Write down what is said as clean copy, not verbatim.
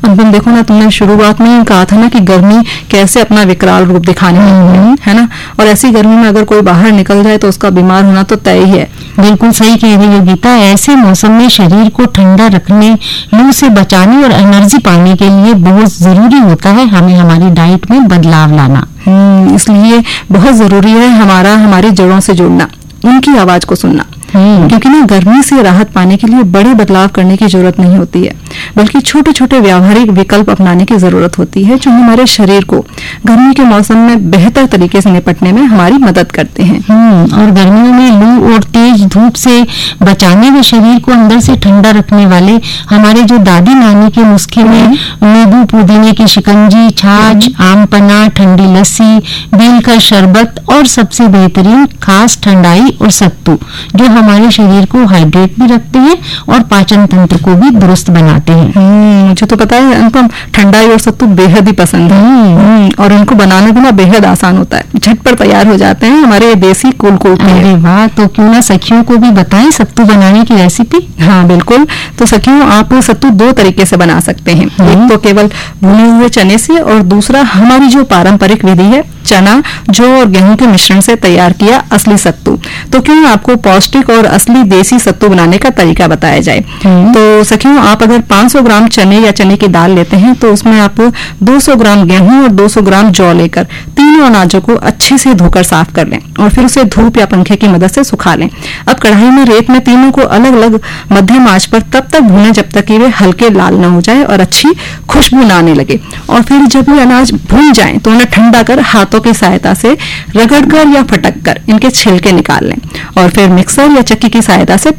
अनुपम, देखो ना, तुमने शुरुआत में ही कहा था ना कि गर्मी कैसे अपना विकराल रूप दिखाने लगती है ना, और ऐसी गर्मी में अगर कोई बाहर निकल जाए तो उसका बीमार होना तो तय ही है। बिल्कुल सही कह रही हो गीता। ऐसे मौसम में शरीर को ठंडा रखने, लू से बचाने और एनर्जी पाने के लिए बहुत जरूरी होता है हमें हमारी डाइट में बदलाव लाना। इसलिए बहुत जरूरी है हमारी जड़ों से जुड़ना, उनकी आवाज को सुनना, क्योंकि ना गर्मी से राहत पाने के लिए बड़े बदलाव करने की जरूरत नहीं होती है, बल्कि छोटे छोटे व्यावहारिक विकल्प अपनाने की जरूरत होती है, जो हमारे शरीर को गर्मी के मौसम में बेहतर तरीके से निपटने में हमारी मदद करते हैं। और गर्मियों में लू और तेज धूप से बचाने व शरीर को अंदर से ठंडा रखने वाले हमारे जो दादी नानी के नुस्खे में नींबू पुदीने की शिकंजी, छाछ, आम पन्ना, ठंडी लस्सी, बेल का शरबत और सबसे बेहतरीन खास ठंडाई और सत्तू, जो हमारे शरीर को हाइड्रेट भी रखते हैं और पाचन तंत्र को भी दुरुस्त बनाते हैं। मुझे तो पता है अनुपम, ठंडाई और सत्तू बेहद ही पसंद है, और उनको बनाना भी ना बेहद आसान होता है, झटपट तैयार हो जाते हैं हमारे देसी कूल। अरे वाह, तो क्यों ना सखियों को भी बताएं सत्तू बनाने की रेसिपी। हाँ बिल्कुल, तो सखियों, आप सत्तू दो तरीके से बना सकते हैं। एक तो केवल भुने हुए चने से, और दूसरा हमारी जो पारंपरिक विधि है, चना, जौ और गेहूं के मिश्रण से तैयार किया असली सत्तू। तो क्यों आपको पौष्टिक और असली देसी सत्तू बनाने का तरीका बताया जाए। तो सखियों, आप अगर 500 ग्राम चने या चने की दाल लेते हैं तो उसमें आप 200 ग्राम गेहूं और 200 ग्राम जौ लेकर तीनों अनाजों को अच्छे से धोकर साफ कर लें, और फिर उसे धूप या पंखे की मदद से सुखा लें। अब कढ़ाई में रेत में तीनों को अलग अलग मध्यम आंच पर तब तक भूनें जब तक कि वे हल्के लाल न हो जाए और अच्छी खुशबू न आने लगे। और फिर जब ये अनाज भून जाए तो उन्हें ठंडा कर हाथों की सहायता से रगड़कर या फटक कर इनके छिलके निकाल लें, और फिर मिक्सर या चक्की की सहायता से